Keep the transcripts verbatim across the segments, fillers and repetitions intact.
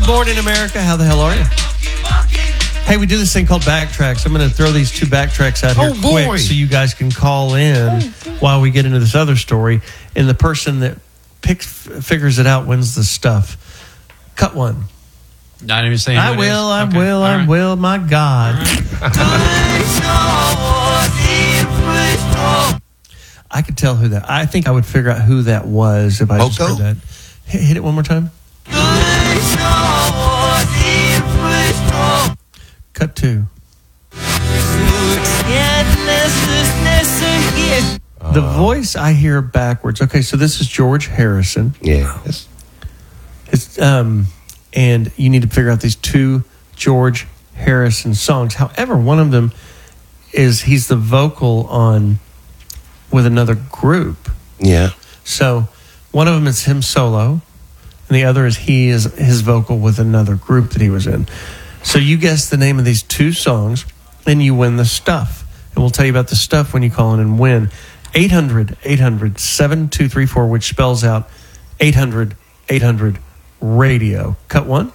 Good morning, America. How the hell are you? Hey, we do this thing called backtracks. I'm going to throw these two backtracks out here oh, quick boy. so you guys can call in oh, while we get into this other story. And the person that picks, figures it out wins the stuff. Cut one. Not even saying I will, I okay. will, I right. will. My God. Right. I could tell who that. I think I would figure out who that was if I just heard that. Hit, hit it one more time. Cut two. The voice I hear backwards. Okay, so this is George Harrison. Yeah. It's um, and you need to figure out these two George Harrison songs. However, one of them is he's the vocal on with another group. Yeah. So one of them is him solo, and the other is he is his vocal with another group that he was in. So you guess the name of these two songs, and you win the stuff. And we'll tell you about the stuff when you call in and win. eight hundred, eight hundred, seven two three four, which spells out eight hundred, eight hundred, radio. Cut one.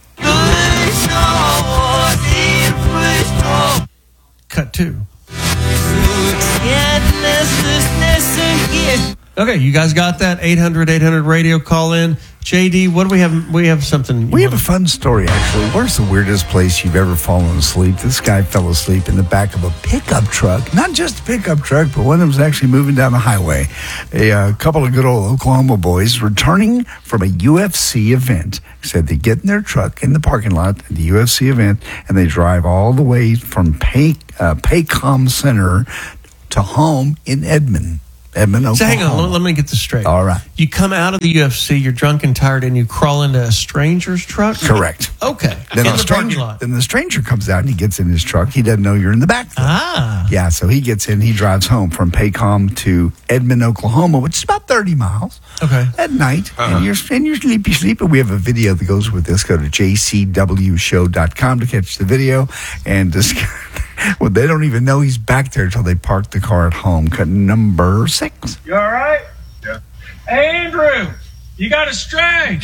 Cut two. Okay, you guys got that? eight hundred, eight hundred, radio, call in. J D, what do we have? We have something. We have a fun story, actually. Where's the weirdest place you've ever fallen asleep? This guy fell asleep in the back of a pickup truck. Not just a pickup truck, but one that was actually moving down the highway. A uh, couple of good old Oklahoma boys returning from a U F C event said they get in their truck in the parking lot at the U F C event, and they drive all the way from Pay, uh, Paycom Center to home in Edmond. Edmond, Oklahoma. So hang on, let me get this straight. All right. You come out of the U F C, you're drunk and tired, and you crawl into a stranger's truck? Correct. Okay. Then in the the stranger, parking lot. Then the stranger comes out and he gets in his truck. He doesn't know you're in the back. Ah. Yeah, so he gets in, he drives home from Paycom to Edmond, Oklahoma, which is about thirty miles. Okay. At night. Uh-huh. And you're and you're sleepy, sleepy. We have a video that goes with this. Go to j c w show dot com to catch the video. And this well, they don't even know he's back there until they park the car at home. Cut number six. You all right? Yeah. Hey, Andrew, you got a stray.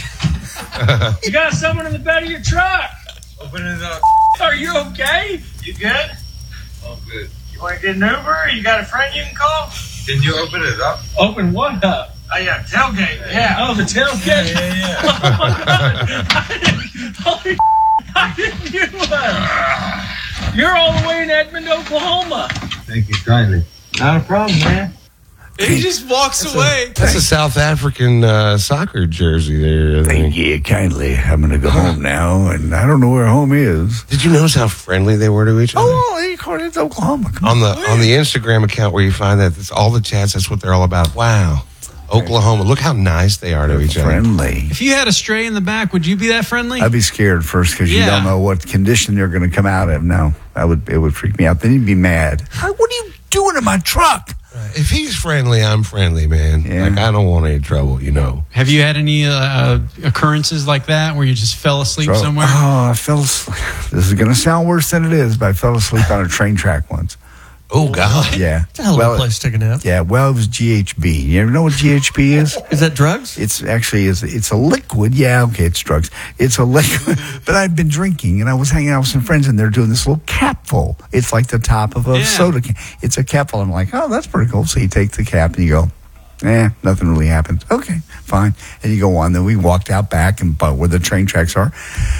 You got someone in the bed of your truck. Open it up. Are you okay? You good? Oh, good. You want to get an Uber? You got a friend you can call? Can you open it up? Open what up? Oh, yeah, tailgate. Yeah. Oh, the tailgate? Yeah, yeah, yeah. Oh, my God. I didn't, holy I didn't you, uh, you're all the way in Edmond, Oklahoma. Thank you kindly. Not a problem, man. And he just walks that's away. A, that's a South African uh, soccer jersey there. I think. Thank you kindly. I'm going to go home now, and I don't know where home is. Did you notice how friendly they were to each other? Oh, he called it Oklahoma. Come on the on. on the Instagram account where you find that, it's all the chats. That's what they're all about. Wow, Oklahoma. Look how nice they are to They're each friendly. other. If you had a stray in the back, would you be that friendly? I'd be scared first because Yeah. you don't know what condition they're going to come out of. No, I would. It would freak me out. Then you'd be mad. Hey, what are you doing in my truck? If he's friendly, I'm friendly, man. Yeah. Like, I don't want any trouble, you know. Have you had any uh, occurrences like that where you just fell asleep So- somewhere? Oh, I fell asleep. This is going to sound worse than it is, but I fell asleep on a train track once. Oh, God. Yeah. It's a hell of well, a place to take a nap. Yeah, well, it was G H B. You ever know what G H B is? Is that drugs? It's actually is it's a liquid. Yeah, okay, it's drugs. It's a liquid. But I've been drinking, and I was hanging out with some friends, and they're doing this little capful. It's like the top of a Yeah. soda can. It's a capful. I'm like, oh, that's pretty cool. So you take the cap and you go, eh, nothing really happened. Okay, fine. And you go on. Then we walked out back and but where the train tracks are.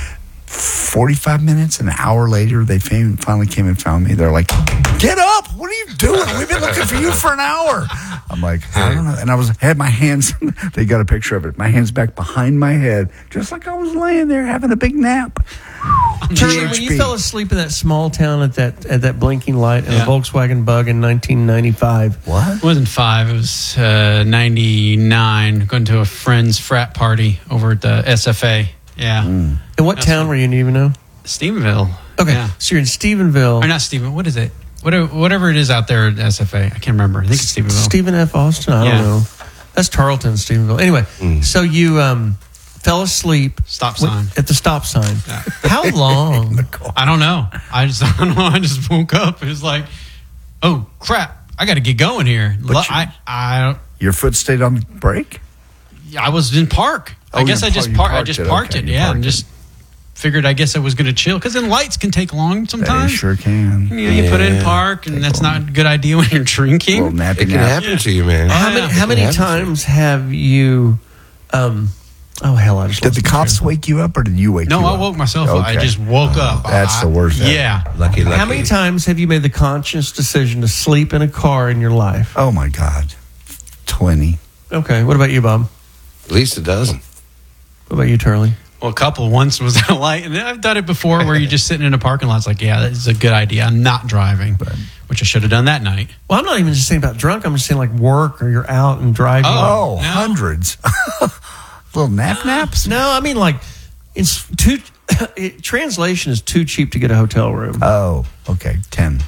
forty-five minutes, an hour later, they finally came and found me. They're like, get up! What are you doing? We've been looking for you for an hour. I'm like, I don't know. And I was had my hands, they got a picture of it, my hands back behind my head, just like I was laying there having a big nap. Charlie, when you fell asleep in that small town at that at that blinking light in Yeah. a Volkswagen Bug in nineteen ninety-five. What? It wasn't five. It was uh, ninety-nine. Going to a friend's frat party over at the S F A. Yeah. In what That's town fine. were you in, even know? Stephenville. Okay, Yeah. so you're in Stephenville. Or not Stephen. What is it? Whatever, whatever it is out there at S F A. I can't remember. I think it's Stephenville. Stephen F. Austin? I Yeah. don't know. That's Tarleton, Stephenville. Anyway, so you um, fell asleep. Stop when- sign. At the stop sign. Yeah. How long? I don't know. I just I don't know. I just woke up. It was like, oh crap! I got to get going here. But Lo- you- I I Your foot stayed on the brake? I was in park. Oh, I guess you I just par- you parked. I parked just it. parked Okay, it. you Yeah, parked and it. just figured I guess I was going to chill because then lights can take long They sometimes. sure can. You, know, you put it in Yeah. park, and that's not a good idea when you're drinking. Little nappy It can nap. happen to you, man. How many, how many It can happen to you. times have you? Um, oh hell, I just Did lost the my cops train of wake you up, or did you wake No, you I up? woke myself up. I Okay. just woke up. That's I- the worst. Yeah. Lucky, lucky. How many times have you made the conscious decision to sleep in a car in your life? Oh my God, twenty. Okay, what about you, Bob? At least a dozen. What about you, Turley? Well, a couple. Once was at a light, and I've done it before where you're just sitting in a parking lot. It's like, yeah, that's a good idea. I'm not driving, which I should have done that night. Well, I'm not even just saying about drunk. I'm just saying like work or you're out and driving. Oh. Oh, no. hundreds. Little nap naps. No, I mean like it's too. It, translation is too cheap to get a hotel room. Oh, okay, ten.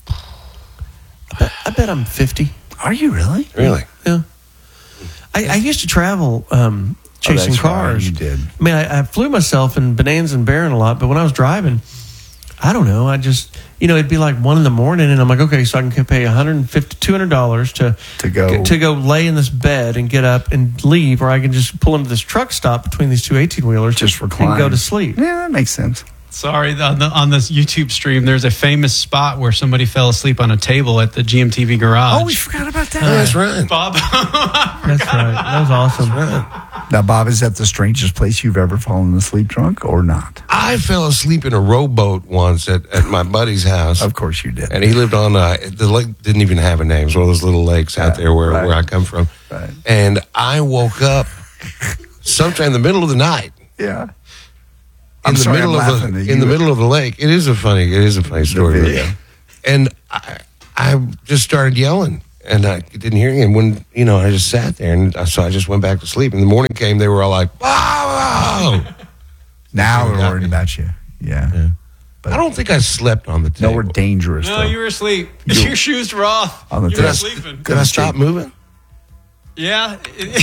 I bet I'm fifty. Are you really? Really? Yeah. I, I used to travel um, chasing Oh, that's right, cars. you did. I mean, I, I flew myself in Bonanza and Barron a lot, but when I was driving, I don't know. I just, you know, it'd be like one in the morning, and I'm like, okay, so I can pay one hundred fifty dollars, two hundred dollars to To go- to go lay in this bed and get up and leave, or I can just pull into this truck stop between these two eighteen wheelers, Just recline. and go to sleep. Yeah, that makes sense. Sorry, on, the, on this YouTube stream, there's a famous spot where somebody fell asleep on a table at the G M T V garage. Oh, we forgot about that. Oh, that's right. Bob. That's right. That was awesome. Now, Bob, is that the strangest place you've ever fallen asleep drunk or not? I fell asleep in a rowboat once at, at my buddy's house. Of course you did. And he lived on, uh, the lake didn't even have a name. It's one of those little lakes out there where, right. where I come from. Right. And I woke up sometime in the middle of the night. Yeah. In I'm the sorry, middle I'm of laughing the at in you. the middle of the lake. It is a funny it is a funny story. video. And I, I just started yelling and I didn't hear him. When you know, I just sat there and so I just went back to sleep. And the morning came, they were all like, "Wow!" Now Yeah. we're worried about you. Yeah. I don't think I slept on the No, table. we're dangerous. No, though. you were asleep. Your shoes were off. On the You table. were sleeping. Did I stop moving? Yeah.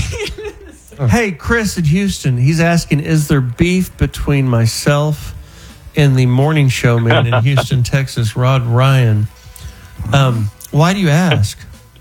Hey, Chris at Houston, he's asking, is there beef between myself and the morning show man in Houston, Texas, Rod Ryan? Um, why do you ask?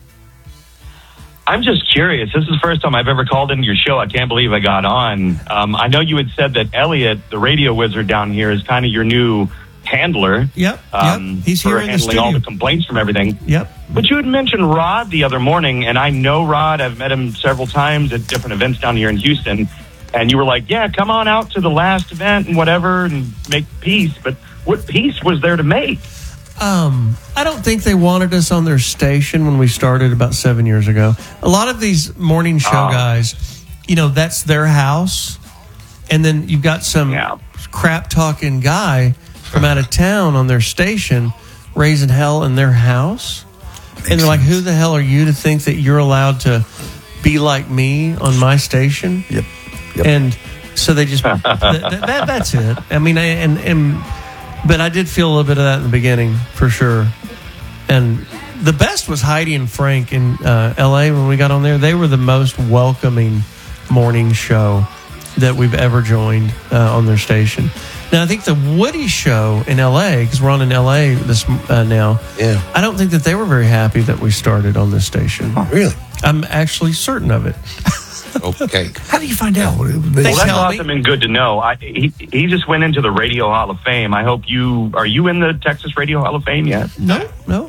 I'm just curious. This is the first time I've ever called into your show. I can't believe I got on. Um, I know you had said that Elliot, the radio wizard down here, is kind of your new handler. Yep, Um, yep. He's for here in the handling all studio. the complaints from everything. Yep. But you had mentioned Rod the other morning, and I know Rod. I've met him several times at different events down here in Houston. And you were like, yeah, come on out to the last event and whatever and make peace. But what peace was there to make? Um, I don't think they wanted us on their station when we started about seven years ago. A lot of these morning show Oh. guys, you know, that's their house. And then you've got some Yeah. crap talking guy from out of town on their station raising hell in their house. And they're like, who the hell are you to think that you're allowed to be like me on my station? Yep. Yep. And so they just, that, that, that's it. I mean, I, and, and, but I did feel a little bit of that in the beginning for sure. And the best was Heidi and Frank in uh, L A when we got on there. They were the most welcoming morning show that we've ever joined uh, on their station. Now, I think the Woody show in L A, because we're on in L A this uh, now, Yeah. I don't think that they were very happy that we started on this station. Really? I'm actually certain of it. Okay. How do you find out? They- They Well, that's tell me. awesome and good to know. I, he, he just went into the Radio Hall of Fame. I hope you are you in the Texas Radio Hall of Fame yet? No, no,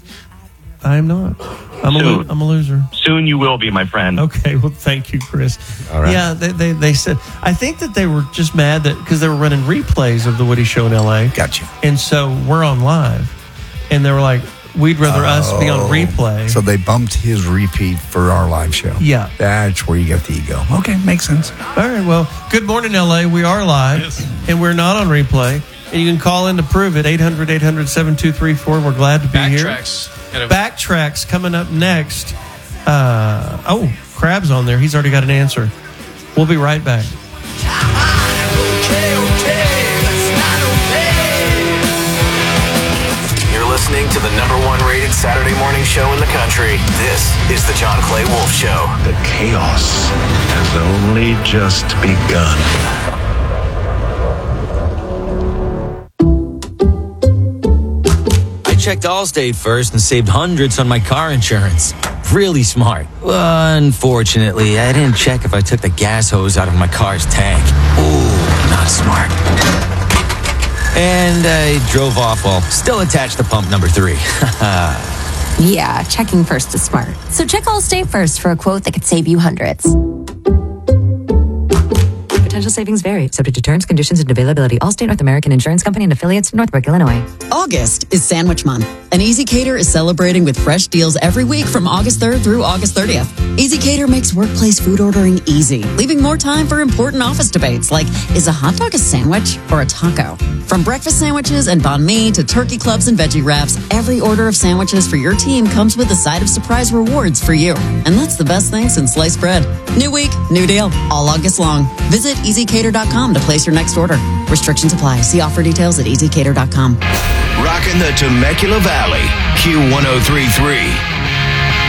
I am not. I'm a, lo- Soon. I'm a loser. Soon you will be, my friend. Okay, well, thank you, Chris. All right. Yeah, they, they, they said, I think that they were just mad that because they were running replays of the Woody Show in L A. Got you. And so we're on live. And they were like, we'd rather us be on Oh. replay. So they bumped his repeat for our live show. Yeah. That's where you get the ego. Okay, makes sense. All right, well, good morning, L A. We are live, and we're not on replay. And you can call in to prove it, eight hundred, eight hundred, seven two three four. We're glad to be here. Backtracks. Gotta- Backtracks coming up next. Uh, oh, Crab's on there. He's already got an answer. We'll be right back. You're listening to the number one rated Saturday morning show in the country. This is the John Clay Wolf Show. The chaos has only just begun. I checked Allstate first and saved hundreds on my car insurance. Really smart. Unfortunately, I didn't check if I took the gas hose out of my car's tank. Ooh, not smart. And I drove off while still attached to pump number three. Yeah, checking first is smart. So check Allstate first for a quote that could save you hundreds. Potential savings vary, subject to terms, conditions, and availability. Allstate North American Insurance Company and affiliates, Northbrook, Illinois. August is Sandwich Month, and Easy Cater is celebrating with fresh deals every week from August third through August thirtieth. Easy Cater makes workplace food ordering easy, leaving more time for important office debates like, is a hot dog a sandwich or a taco? From breakfast sandwiches and banh mi to turkey clubs and veggie wraps, every order of sandwiches for your team comes with a side of surprise rewards for you. And that's the best thing since sliced bread. New week, new deal, all August long. Visit easy cater dot com to place your next order. Restrictions apply. See offer details at easy cater dot com. Rocking the Temecula Valley, Q one oh three point three.